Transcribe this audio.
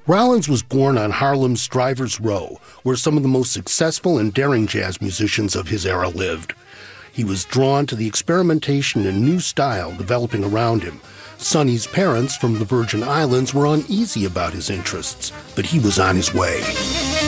Rollins was born on Harlem's Drivers Row, where some of the most successful and daring jazz musicians of his era lived. He was drawn to the experimentation and new style developing around him. Sonny's parents from the Virgin Islands were uneasy about his interests, but he was on his way.